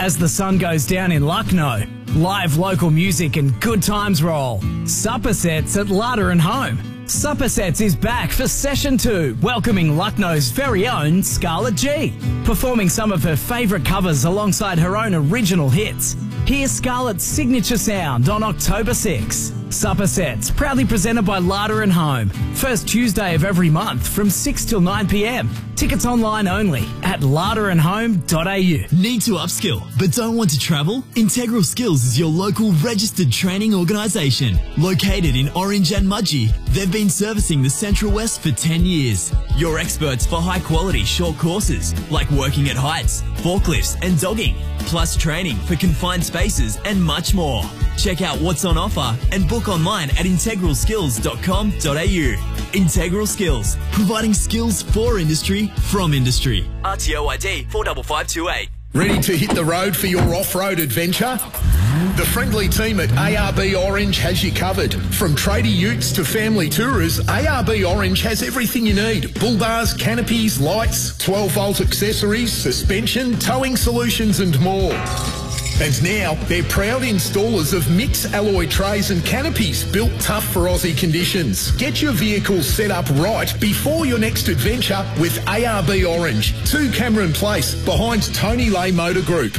As the sun goes down in Lucknow, live local music and good times roll. Supper Sets at Larder and Home. Supper Sets is back for Session 2, welcoming Lucknow's very own Scarlett G, performing some of her favourite covers alongside her own original hits. Hear Scarlett's signature sound on October 6. Supper Sets, proudly presented by Larder and Home. First Tuesday of every month from 6 till 9 p.m. Tickets online only at larderandhome.au. Need to upskill but don't want to travel? Integral Skills is your local registered training organisation. Located in Orange and Mudgee, they've been servicing the Central West for 10 years. You're experts for high quality short courses like working at heights, forklifts and dogging, plus training for confined spaces and much more. Check out what's on offer and book online at integralskills.com.au. Integral Skills, providing skills for industry from industry. RTO ID 45528. Ready to hit the road for your off-road adventure? The friendly team at ARB Orange has you covered. From tradie utes to family tourers, ARB Orange has everything you need. Bull bars, canopies, lights, 12-volt accessories, suspension, towing solutions and more. And now, they're proud installers of mix alloy trays and canopies built tough for Aussie conditions. Get your vehicle set up right before your next adventure with ARB Orange, 2 Cameron Place, behind Tony Lay Motor Group.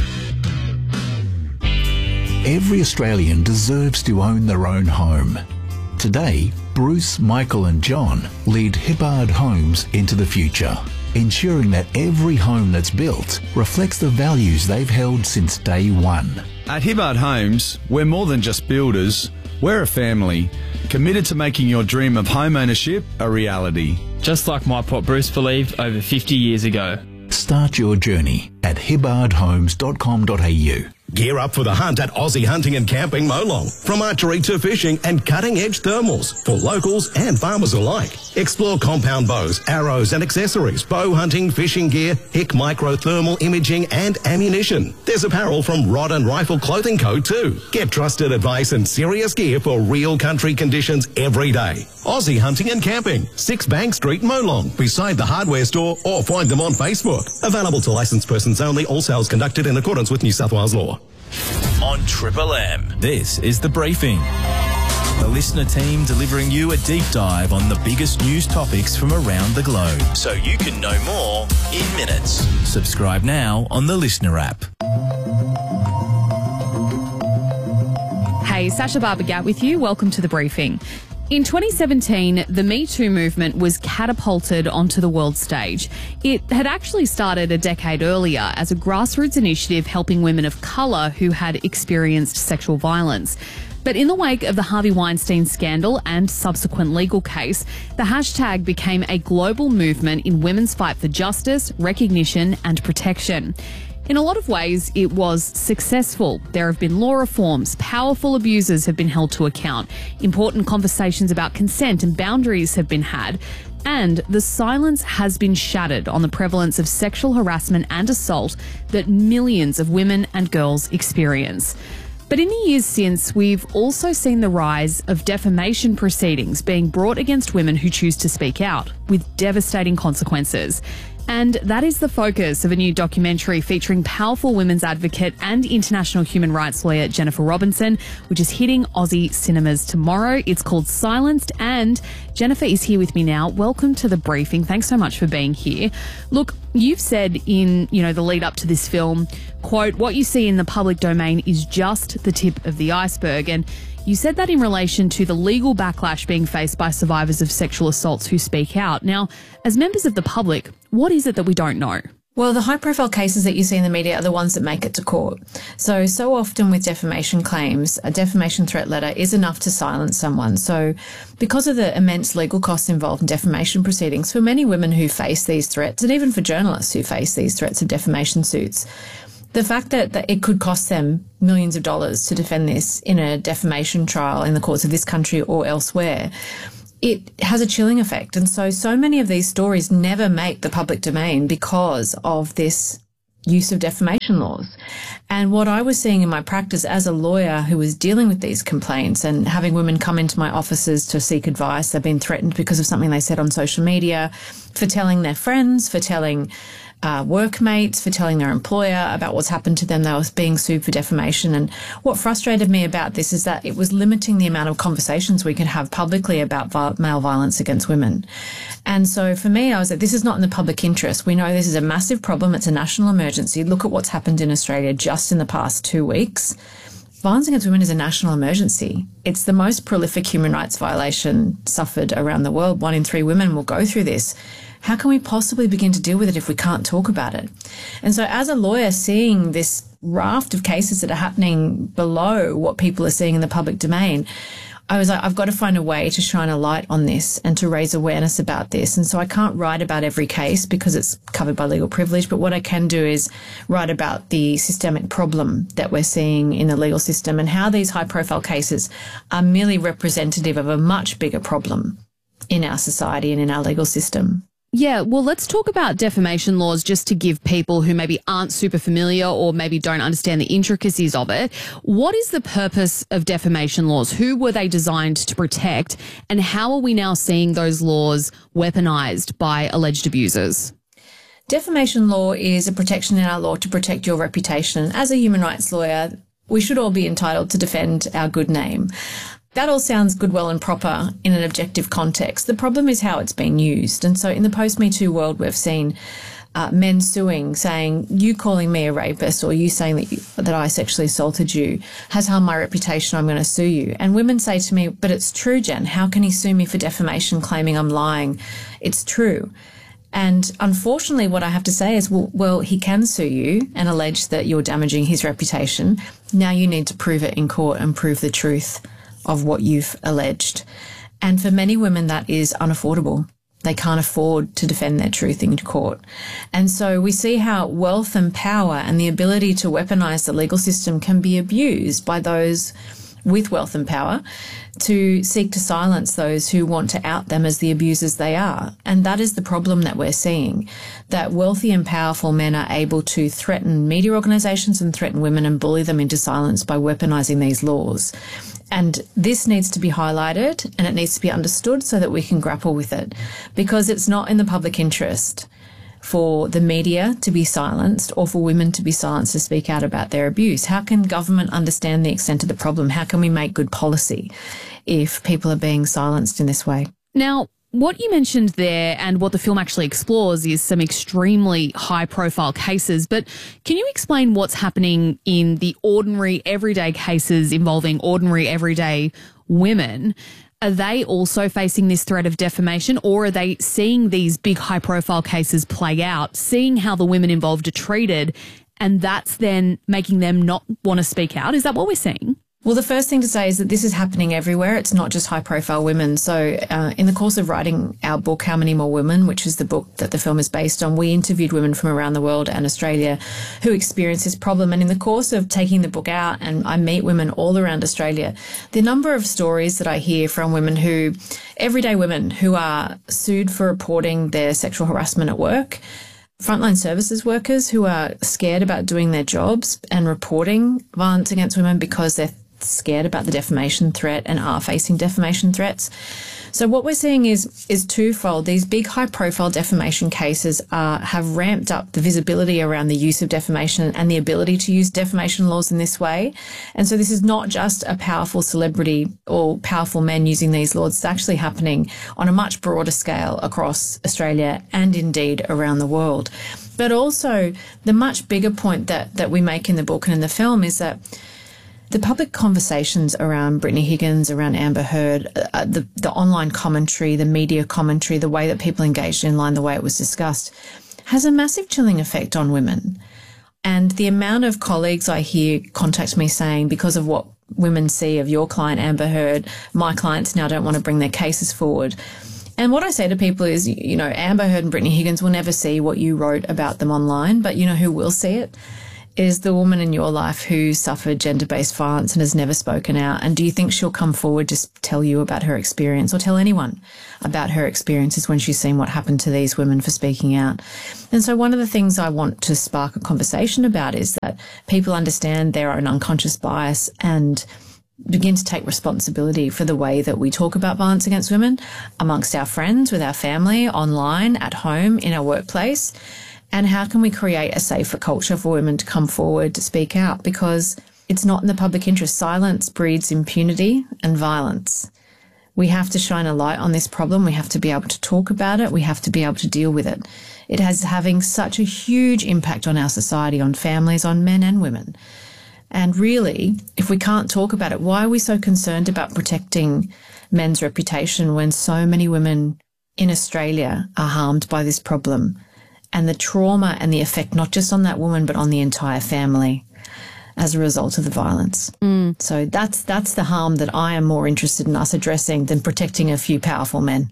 Every Australian deserves to own their own home. Today, Bruce, Michael and John lead Hibbard Homes into the future, ensuring that every home that's built reflects the values they've held since day one. At Hibbard Homes, we're more than just builders. We're a family, committed to making your dream of home ownership a reality. Just like my pop Bruce believed over 50 years ago. Start your journey at hibbardhomes.com.au. Gear up for the hunt at Aussie Hunting and Camping Molong. From archery to fishing and cutting-edge thermals for locals and farmers alike. Explore compound bows, arrows and accessories, bow hunting, fishing gear, HIC micro thermal imaging and ammunition. There's apparel from Rod and Rifle Clothing Co. too. Get trusted advice and serious gear for real country conditions every day. Aussie Hunting and Camping, 6 Bank Street, Molong, beside the hardware store, or find them on Facebook. Available to licensed persons only, all sales conducted in accordance with New South Wales law. On Triple M, this is The Briefing. The listener team delivering you a deep dive on the biggest news topics from around the globe, so you can know more in minutes. Subscribe now on the Listener app. Hey, Sasha Barbagat with you. Welcome to The Briefing. In 2017, the Me Too movement was catapulted onto the world stage. It had actually started a decade earlier as a grassroots initiative helping women of colour who had experienced sexual violence. But in the wake of the Harvey Weinstein scandal and subsequent legal case, the hashtag became a global movement in women's fight for justice, recognition and protection. In a lot of ways, it was successful. There have been law reforms, powerful abusers have been held to account, important conversations about consent and boundaries have been had, and the silence has been shattered on the prevalence of sexual harassment and assault that millions of women and girls experience. But in the years since, we've also seen the rise of defamation proceedings being brought against women who choose to speak out, with devastating consequences. And that is the focus of a new documentary featuring powerful women's advocate and international human rights lawyer Jennifer Robinson, which is hitting Aussie cinemas tomorrow. It's called Silenced, and Jennifer is here with me now. Welcome to The Briefing. Thanks so much for being here. Look, you've said in, the lead up to this film, quote, "What you see in the public domain is just the tip of the iceberg." And you said that in relation to the legal backlash being faced by survivors of sexual assaults who speak out. Now, as members of the public, what is it that we don't know? Well, the high-profile cases that you see in the media are the ones that make it to court. So often with defamation claims, a defamation threat letter is enough to silence someone. So because of the immense legal costs involved in defamation proceedings, for many women who face these threats, and even for journalists who face these threats of defamation suits, the fact that it could cost them millions of dollars to defend this in a defamation trial in the courts of this country or elsewhere, it has a chilling effect. And so many of these stories never make the public domain because of this use of defamation laws. And what I was seeing in my practice as a lawyer who was dealing with these complaints and having women come into my offices to seek advice, they've been threatened because of something they said on social media, for telling their friends, for telling workmates for telling their employer about what's happened to them. They were being sued for defamation. And what frustrated me about this is that it was limiting the amount of conversations we could have publicly about male violence against women. And so for me, I was like, this is not in the public interest. We know this is a massive problem. It's a national emergency. Look at what's happened in Australia just in the past 2 weeks. Violence against women is a national emergency. It's the most prolific human rights violation suffered around the world. 1 in 3 women will go through this. How can we possibly begin to deal with it if we can't talk about it? And so as a lawyer, seeing this raft of cases that are happening below what people are seeing in the public domain, I was like, I've got to find a way to shine a light on this and to raise awareness about this. And so I can't write about every case because it's covered by legal privilege, but what I can do is write about the systemic problem that we're seeing in the legal system and how these high-profile cases are merely representative of a much bigger problem in our society and in our legal system. Yeah, well, let's talk about defamation laws just to give people who maybe aren't super familiar or maybe don't understand the intricacies of it. What is the purpose of defamation laws? Who were they designed to protect? And how are we now seeing those laws weaponized by alleged abusers? Defamation law is a protection in our law to protect your reputation. As a human rights lawyer, we should all be entitled to defend our good name. That all sounds good, well and proper in an objective context. The problem is how it's been used. And so in the post-Me Too world, we've seen men suing, saying, you calling me a rapist or you saying that I sexually assaulted you has harmed my reputation, I'm going to sue you. And women say to me, but it's true, Jen. How can he sue me for defamation claiming I'm lying? It's true. And unfortunately, what I have to say is, well, he can sue you and allege that you're damaging his reputation. Now you need to prove it in court and prove the truth of what you've alleged. And for many women, that is unaffordable. They can't afford to defend their truth in court. And so we see how wealth and power and the ability to weaponize the legal system can be abused by those with wealth and power to seek to silence those who want to out them as the abusers they are. And that is the problem that we're seeing, that wealthy and powerful men are able to threaten media organisations and threaten women and bully them into silence by weaponising these laws. And this needs to be highlighted and it needs to be understood so that we can grapple with it, because it's not in the public interest for the media to be silenced or for women to be silenced to speak out about their abuse. How can government understand the extent of the problem? How can we make good policy if people are being silenced in this way? Now, what you mentioned there and what the film actually explores is some extremely high-profile cases, but can you explain what's happening in the ordinary, everyday cases involving ordinary, everyday women? Are they also facing this threat of defamation, or are they seeing these big high-profile cases play out, seeing how the women involved are treated, and that's then making them not want to speak out? Is that what we're seeing? Well, the first thing to say is that this is happening everywhere. It's not just high-profile women. So in the course of writing our book, How Many More Women, which is the book that the film is based on, we interviewed women from around the world and Australia who experience this problem. And in the course of taking the book out, and I meet women all around Australia, the number of stories that I hear from women who, everyday women who are sued for reporting their sexual harassment at work, frontline services workers who are scared about doing their jobs and reporting violence against women because they're scared about the defamation threat and are facing defamation threats. So what we're seeing is twofold. These big high-profile defamation cases have ramped up the visibility around the use of defamation and the ability to use defamation laws in this way. And so this is not just a powerful celebrity or powerful men using these laws. It's actually happening on a much broader scale across Australia and indeed around the world. But also the much bigger point that we make in the book and in the film is that the public conversations around Brittany Higgins, around Amber Heard, the online commentary, the media commentary, the way that people engaged in line, the way it was discussed, has a massive chilling effect on women. And the amount of colleagues I hear contact me saying, because of what women see of your client, Amber Heard, my clients now don't want to bring their cases forward. And what I say to people is, you know, Amber Heard and Brittany Higgins will never see what you wrote about them online, but you know who will see it? Is the woman in your life who suffered gender-based violence and has never spoken out. And do you think she'll come forward to tell you about her experience or tell anyone about her experiences when she's seen what happened to these women for speaking out? And so one of the things I want to spark a conversation about is that people understand their own unconscious bias and begin to take responsibility for the way that we talk about violence against women amongst our friends, with our family, online, at home, in our workplace. And how can we create a safer culture for women to come forward to speak out? Because it's not in the public interest. Silence breeds impunity and violence. We have to shine a light on this problem. We have to be able to talk about it. We have to be able to deal with it. It has having such a huge impact on our society, on families, on men and women. And really, if we can't talk about it, why are we so concerned about protecting men's reputation when so many women in Australia are harmed by this problem? And the trauma and the effect, not just on that woman, but on the entire family as a result of the violence. So that's the harm that I am more interested in us addressing than protecting a few powerful men.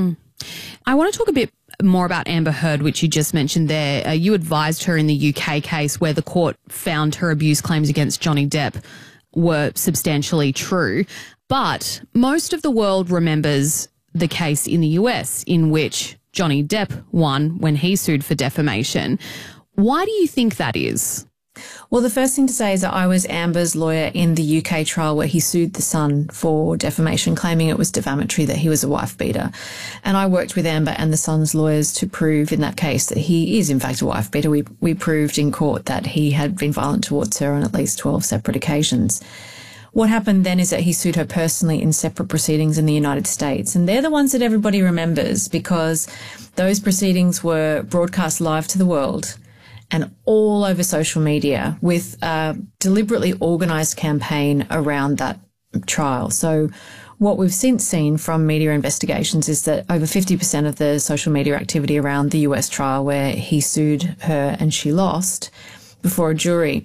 I want to talk a bit more about Amber Heard, which you just mentioned there. You advised her in the UK case where the court found her abuse claims against Johnny Depp were substantially true. But most of the world remembers the case in the US in which Johnny Depp won when he sued for defamation. Why do you think that is? Well, the first thing to say is that I was Amber's lawyer in the UK trial where he sued the Sun for defamation, claiming it was defamatory, that he was a wife beater. And I worked with Amber and the Sun's lawyers to prove in that case that he is in fact a wife beater. We proved in court that he had been violent towards her on at least 12 separate occasions. What happened then is that he sued her personally in separate proceedings in the United States. And they're the ones that everybody remembers because those proceedings were broadcast live to the world and all over social media with a deliberately organised campaign around that trial. So what we've since seen from media investigations is that over 50% of the social media activity around the US trial where he sued her and she lost before a jury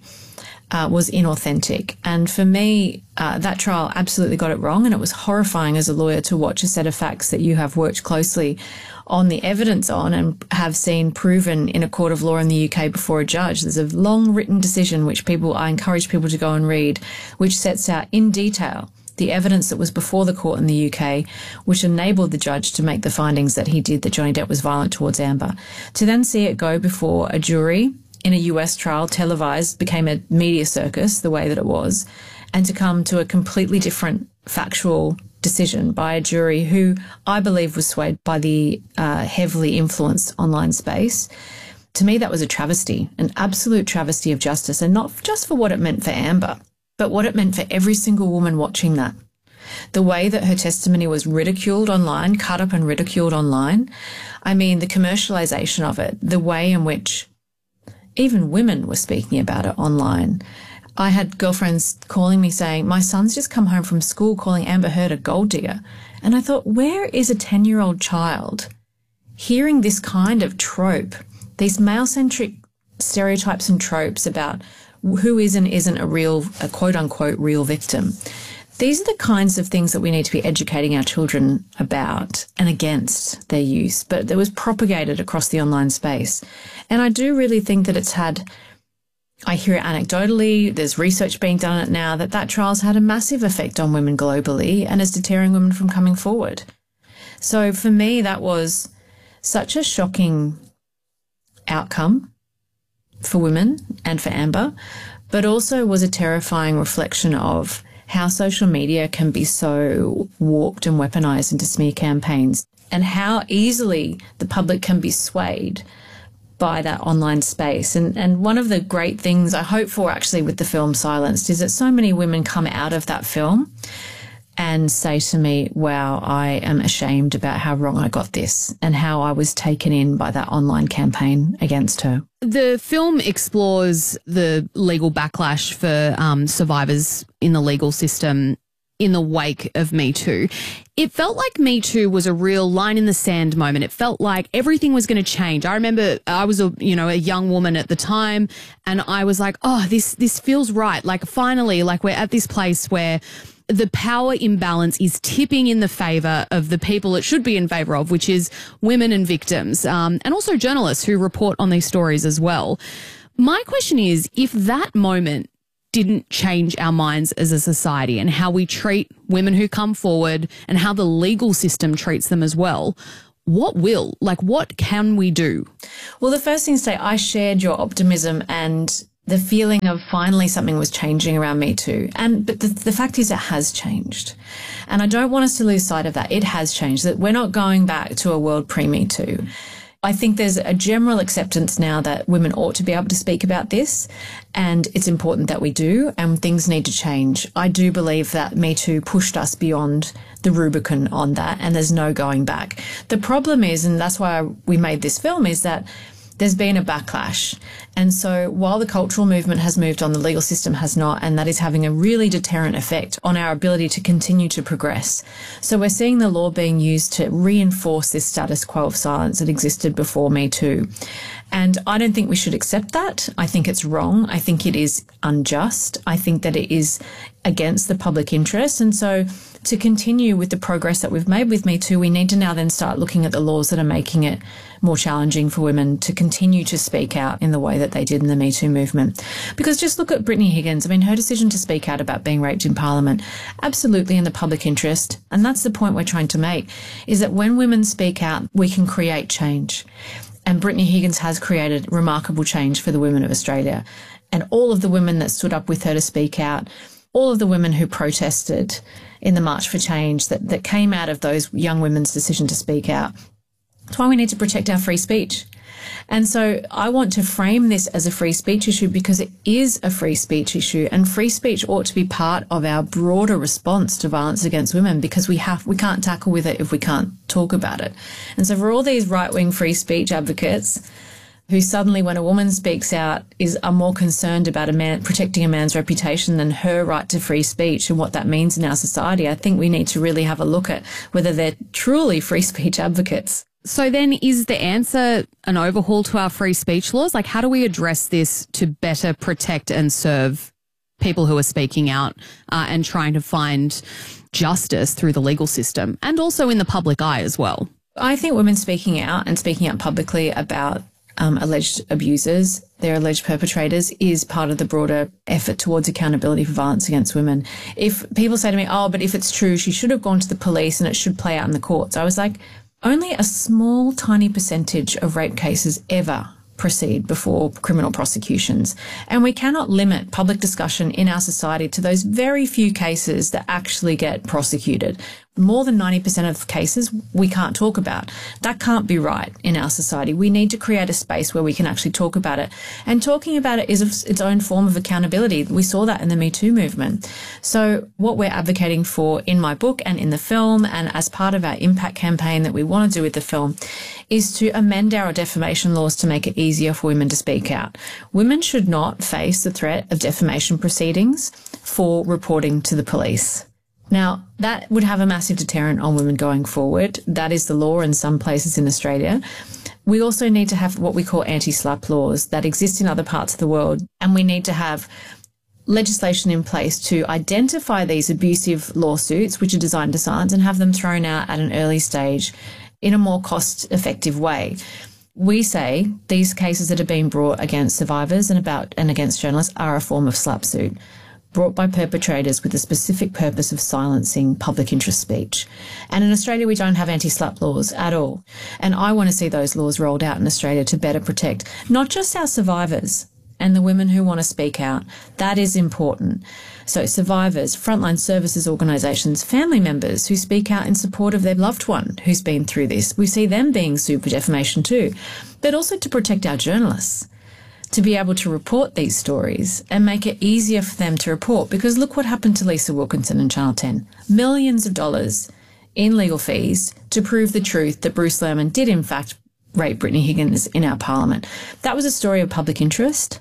was inauthentic. And for me, that trial absolutely got it wrong, and it was horrifying as a lawyer to watch a set of facts that you have worked closely on the evidence on and have seen proven in a court of law in the UK before a judge. There's a long written decision which I encourage people to go and read, which sets out in detail the evidence that was before the court in the UK, which enabled the judge to make the findings that he did, that Johnny Depp was violent towards Amber. To then see it go before a jury in a US trial, televised, became a media circus the way that it was, and to come to a completely different factual decision by a jury who I believe was swayed by the heavily influenced online space. To me, that was a travesty, an absolute travesty of justice, and not just for what it meant for Amber, but what it meant for every single woman watching that. The way that her testimony was ridiculed online, cut up and ridiculed online. I mean, the commercialisation of it, the way in which even women were speaking about it online. I had girlfriends calling me saying, my son's just come home from school calling Amber Heard a gold digger. And I thought, where is a 10-year-old child hearing this kind of trope, these male-centric stereotypes and tropes about who is and isn't a quote-unquote real victim? These are the kinds of things that we need to be educating our children about and against their use, but that was propagated across the online space. And I do really think that I hear it anecdotally, there's research being done on it now, that trial's had a massive effect on women globally and is deterring women from coming forward. So for me, that was such a shocking outcome for women and for Amber, but also was a terrifying reflection of how social media can be so warped and weaponized into smear campaigns, and how easily the public can be swayed by that online space. And one of the great things I hope for actually with the film Silenced is that so many women come out of that film and say to me, wow, I am ashamed about how wrong I got this and how I was taken in by that online campaign against her. The film explores the legal backlash for survivors in the legal system in the wake of Me Too. It felt like Me Too was a real line in the sand moment. It felt like everything was going to change. I remember I was a young woman at the time, and I was like, oh, this feels right. Like finally, like we're at this place where the power imbalance is tipping in the favour of the people it should be in favour of, which is women and victims, and also journalists who report on these stories as well. My question is, if that moment didn't change our minds as a society and how we treat women who come forward and how the legal system treats them as well, what will? Like, what can we do? Well, the first thing to say, I shared your optimism and the feeling of finally something was changing around Me Too. But the fact is it has changed. And I don't want us to lose sight of that. It has changed, that we're not going back to a world pre-Me Too. I think there's a general acceptance now that women ought to be able to speak about this, and it's important that we do, and things need to change. I do believe that Me Too pushed us beyond the Rubicon on that, and there's no going back. The problem is, and that's why we made this film, is that there's been a backlash. And so while the cultural movement has moved on, the legal system has not, and that is having a really deterrent effect on our ability to continue to progress. So we're seeing the law being used to reinforce this status quo of silence that existed before Me Too. And I don't think we should accept that. I think it's wrong. I think it is unjust. I think that it is against the public interest. And so to continue with the progress that we've made with Me Too, we need to now then start looking at the laws that are making it more challenging for women to continue to speak out in the way that they did in the Me Too movement. Because just look at Brittany Higgins. I mean, her decision to speak out about being raped in Parliament, absolutely in the public interest. And that's the point we're trying to make, is that when women speak out, we can create change. And Brittany Higgins has created remarkable change for the women of Australia. And all of the women that stood up with her to speak out, all of the women who protested in the March for Change that came out of those young women's decision to speak out. That's why we need to protect our free speech. And so I want to frame this as a free speech issue because it is a free speech issue, and free speech ought to be part of our broader response to violence against women, because we can't tackle with it if we can't talk about it. And so for all these right-wing free speech advocates who suddenly, when a woman speaks out, are more concerned about protecting a man's reputation than her right to free speech and what that means in our society, I think we need to really have a look at whether they're truly free speech advocates. So then is the answer an overhaul to our free speech laws? Like, how do we address this to better protect and serve people who are speaking out and trying to find justice through the legal system and also in the public eye as well? I think women speaking out and speaking out publicly about alleged abusers, their alleged perpetrators, is part of the broader effort towards accountability for violence against women. If people say to me, oh, but if it's true, she should have gone to the police and it should play out in the courts, I was like, only a small, tiny percentage of rape cases ever proceed before criminal prosecutions. And we cannot limit public discussion in our society to those very few cases that actually get prosecuted. More than 90% of cases we can't talk about. That can't be right in our society. We need to create a space where we can actually talk about it. And talking about it is its own form of accountability. We saw that in the Me Too movement. So what we're advocating for in my book and in the film, and as part of our impact campaign that we want to do with the film, is to amend our defamation laws to make it easier for women to speak out. Women should not face the threat of defamation proceedings for reporting to the police. Now, that would have a massive deterrent on women going forward. That is the law in some places in Australia. We also need to have what we call anti-slap laws that exist in other parts of the world, and we need to have legislation in place to identify these abusive lawsuits, which are designed to silence, and have them thrown out at an early stage in a more cost-effective way. We say these cases that are being brought against survivors and against journalists are a form of slap suit, brought by perpetrators with the specific purpose of silencing public interest speech. And in Australia, we don't have anti-slap laws at all. And I want to see those laws rolled out in Australia to better protect not just our survivors and the women who want to speak out. That is important. So survivors, frontline services organisations, family members who speak out in support of their loved one who's been through this. We see them being sued for defamation too. But also to protect our journalists, to be able to report these stories and make it easier for them to report. Because look what happened to Lisa Wilkinson and Channel 10. Millions of dollars in legal fees to prove the truth that Bruce Lehrmann did in fact rape Brittany Higgins in our parliament. That was a story of public interest.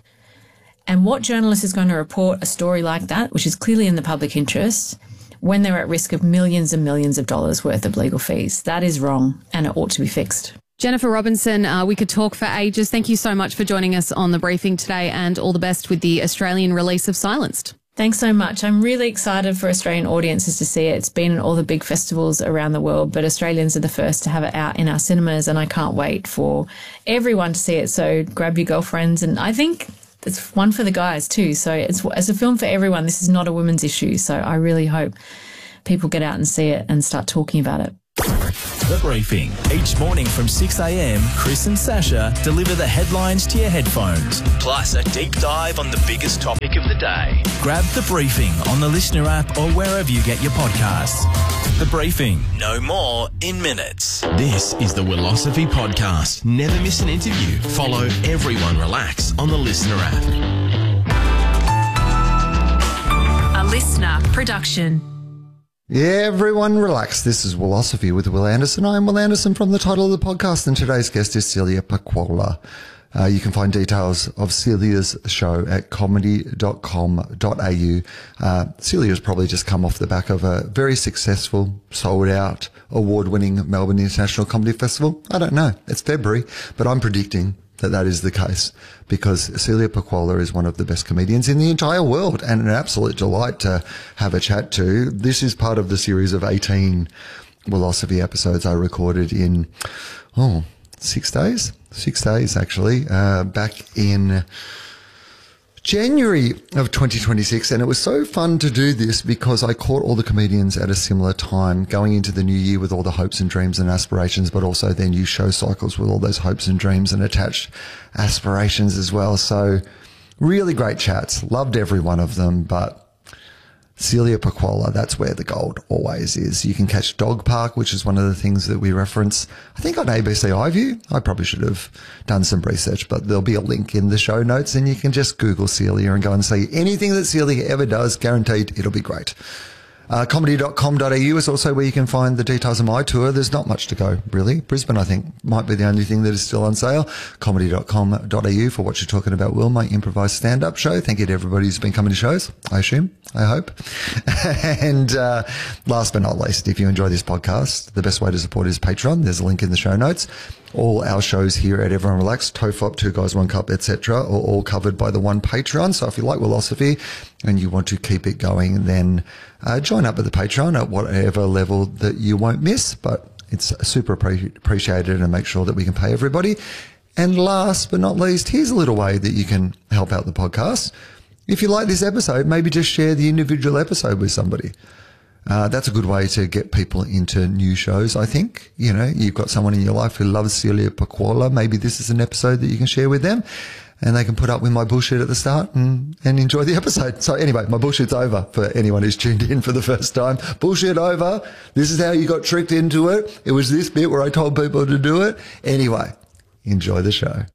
And what journalist is going to report a story like that, which is clearly in the public interest, when they're at risk of millions and millions of dollars worth of legal fees? That is wrong, and it ought to be fixed. Jennifer Robinson, we could talk for ages. Thank you so much for joining us on The Briefing today, and all the best with the Australian release of Silenced. Thanks so much. I'm really excited for Australian audiences to see it. It's been in all the big festivals around the world, but Australians are the first to have it out in our cinemas, and I can't wait for everyone to see it. So grab your girlfriends, and I think it's one for the guys too. So it's a film for everyone. This is not a women's issue. So I really hope people get out and see it and start talking about it. The Briefing. Each morning from 6 a.m, Chris and Sasha deliver the headlines to your headphones, plus a deep dive on the biggest topic of the day. Grab The Briefing on the Listener app or wherever you get your podcasts. The Briefing. No more in minutes. This is the Willosophy Podcast. Never miss an interview. Follow Everyone Relax on the Listener app. A Listener production. Yeah, everyone relax. This is Willosophy with Will Anderson. I'm Will Anderson from the title of the podcast, and today's guest is Celia Pacquola. You can find details of Celia's show at comedy.com.au. Celia's probably just come off the back of a very successful, sold-out, award-winning Melbourne International Comedy Festival. I don't know. It's February, but I'm predicting that is the case, because Celia Pacquola is one of the best comedians in the entire world and an absolute delight to have a chat to. This is part of the series of 18 Willosophy episodes I recorded in, 6 days? 6 days, actually, back in January of 2026. And it was so fun to do this because I caught all the comedians at a similar time, going into the new year with all the hopes and dreams and aspirations, but also their new show cycles with all those hopes and dreams and attached aspirations as well. So really great chats. Loved every one of them, but Celia Pacquola, that's where the gold always is. You can catch Dog Park, which is one of the things that we reference, I think, on ABC iView. I probably should have done some research, but there'll be a link in the show notes, and you can just Google Celia and go and see anything that Celia ever does. Guaranteed it'll be great. Comedy.com.au is also where you can find the details of my tour. There's not much to go, really. Brisbane, I think, might be the only thing that is still on sale. Comedy.com.au for what you're talking about, Will, my improvised stand-up show. Thank you to everybody who's been coming to shows, I assume, I hope. And last but not least, if you enjoy this podcast, the best way to support is Patreon. There's a link in the show notes. All our shows here at Everyone Relax, TOEFOP, Two Guys, One Cup, etc., are all covered by the one Patreon. So if you like Willosophy and you want to keep it going, then join up with the Patreon at whatever level that you won't miss. But it's super appreciated, and make sure that we can pay everybody. And last but not least, here's a little way that you can help out the podcast. If you like this episode, maybe just share the individual episode with somebody. That's a good way to get people into new shows, I think. You know, you've got someone in your life who loves Celia Pacquola. Maybe this is an episode that you can share with them, and they can put up with my bullshit at the start and enjoy the episode. So anyway, my bullshit's over for anyone who's tuned in for the first time. Bullshit over. This is how you got tricked into it. It was this bit where I told people to do it. Anyway, enjoy the show.